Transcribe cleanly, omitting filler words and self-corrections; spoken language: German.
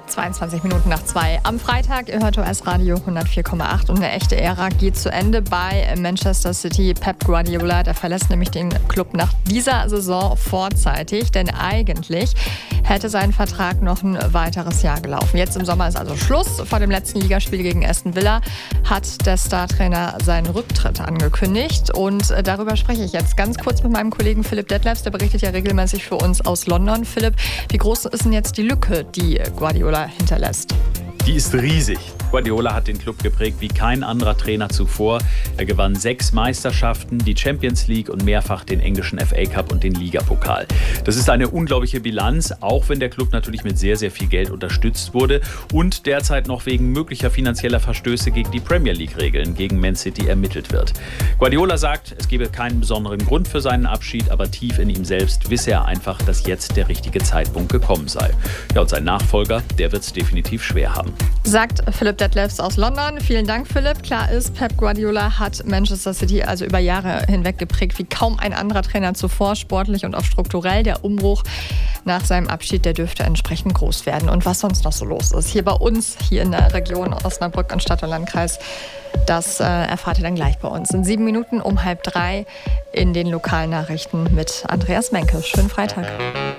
22 Minuten nach 2 am Freitag. Ihr hört OS Radio 104,8 und eine echte Ära geht zu Ende bei Manchester City. Pep Guardiola, der verlässt nämlich den Club nach dieser Saison vorzeitig, denn eigentlich hätte sein Vertrag noch ein weiteres Jahr gelaufen. Jetzt im Sommer ist also Schluss. Vor dem letzten Ligaspiel gegen Aston Villa hat der Startrainer seinen Rücktritt angekündigt und darüber spreche ich jetzt ganz kurz mit meinem Kollegen Philipp Detlefs, der berichtet ja regelmäßig für uns aus London. Philipp, wie groß ist denn jetzt die Lücke, die Guardiola hinterlässt? Die ist riesig. Guardiola hat den Club geprägt wie kein anderer Trainer zuvor. Er gewann 6 Meisterschaften, die Champions League und mehrfach den englischen FA Cup und den Ligapokal. Das ist eine unglaubliche Bilanz, auch wenn der Club natürlich mit sehr, sehr viel Geld unterstützt wurde und derzeit noch wegen möglicher finanzieller Verstöße gegen die Premier League-Regeln gegen Man City ermittelt wird. Guardiola sagt, es gebe keinen besonderen Grund für seinen Abschied, aber tief in ihm selbst wisse er einfach, dass jetzt der richtige Zeitpunkt gekommen sei. Ja, und sein Nachfolger, der wird es definitiv schwer haben. Sagt Philipp Detlefs aus London. Vielen Dank, Philipp. Klar ist, Pep Guardiola hat Manchester City also über Jahre hinweg geprägt wie kaum ein anderer Trainer zuvor, sportlich und auch strukturell. Der Umbruch nach seinem Abschied, der dürfte entsprechend groß werden. Und was sonst noch so los ist, hier bei uns, hier in der Region Osnabrück und Stadt- und Landkreis, das erfahrt ihr dann gleich bei uns. In 7 Minuten um 2:30 in den Lokalnachrichten mit Andreas Menke. Schönen Freitag.